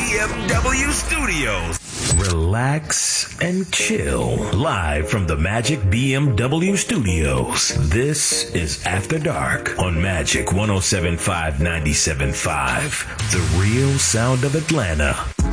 BMW Studios. Relax and chill. Live from the Magic BMW Studios. This is After Dark on Magic 107.5 97.5. The real sound of Atlanta.